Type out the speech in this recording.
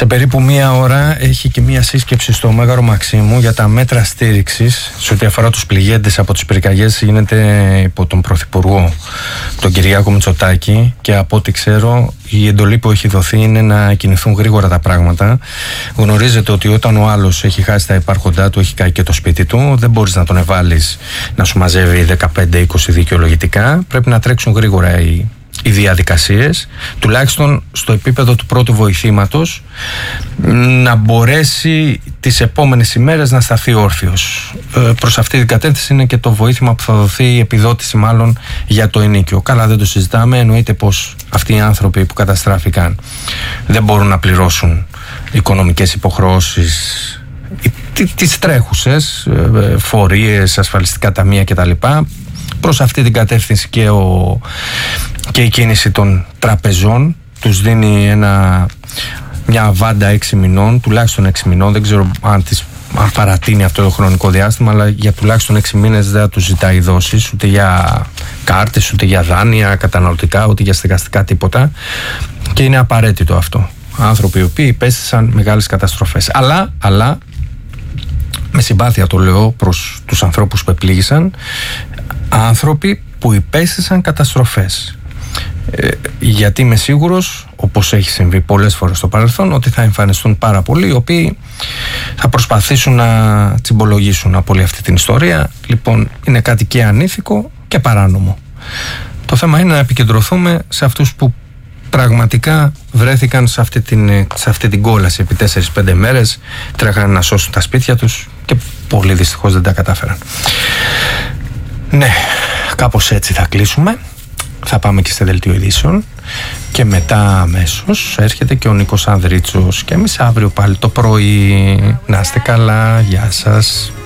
Σε περίπου μία ώρα έχει και μία σύσκεψη στο Μέγαρο Μαξίμου για τα μέτρα στήριξης σε ό,τι αφορά τους πληγέντες από τις πυρκαγιές. Γίνεται υπό τον Πρωθυπουργό, τον Κυριάκο Μητσοτάκη, και από ό,τι ξέρω η εντολή που έχει δοθεί είναι να κινηθούν γρήγορα τα πράγματα. Γνωρίζετε ότι όταν ο άλλος έχει χάσει τα υπάρχοντά του, έχει καεί και το σπίτι του, δεν μπορείς να τον εβάλεις να σου μαζεύει 15-20 δικαιολογητικά. Πρέπει να τρέξουν γρήγορα οι διαδικασίες, τουλάχιστον στο επίπεδο του πρώτου βοηθήματος, να μπορέσει τις επόμενες ημέρες να σταθεί όρθιος. Προς αυτή την κατεύθυνση είναι και το βοήθημα που θα δοθεί, η επιδότηση μάλλον, για το ενοίκιο. Καλά, δεν το συζητάμε, εννοείται πως αυτοί οι άνθρωποι που καταστράφηκαν δεν μπορούν να πληρώσουν οικονομικές υποχρεώσεις, τις τρέχουσες, φορείες, ασφαλιστικά ταμεία κτλ. Προς αυτή την κατεύθυνση και η κίνηση των τραπεζών τους δίνει μια βάντα 6 μηνών, τουλάχιστον 6 μηνών, δεν ξέρω αν παρατείνει αυτό το χρονικό διάστημα, αλλά για τουλάχιστον 6 μήνες δεν θα τους ζητάει δόσεις, ούτε για κάρτες, ούτε για δάνεια καταναλωτικά, ούτε για στεγαστικά, τίποτα, και είναι απαραίτητο αυτό. Άνθρωποι οι οποίοι υπέστησαν μεγάλες καταστροφές, αλλά με συμπάθεια το λέω προς τους ανθρώπους που επλήγησαν, άνθρωποι που υπέστησαν καταστροφές, γιατί είμαι σίγουρος, όπως έχει συμβεί πολλές φορές στο παρελθόν, ότι θα εμφανιστούν πάρα πολλοί οι οποίοι θα προσπαθήσουν να τσιμπολογήσουν από όλη αυτή την ιστορία. Λοιπόν, είναι κάτι και ανήθικο και παράνομο. Το θέμα είναι να επικεντρωθούμε σε αυτούς που πραγματικά βρέθηκαν σε αυτή την κόλαση επί 4-5 μέρες, τρέχανε να σώσουν τα σπίτια τους και πολλοί δυστυχώς δεν τα κατάφεραν. Ναι, κάπως έτσι θα κλείσουμε. Θα πάμε και σε δελτίο ειδήσεων και μετά αμέσως έρχεται και ο Νίκος Ανδρίτσος και εμείς αύριο πάλι το πρωί. Να είστε καλά, γεια σας.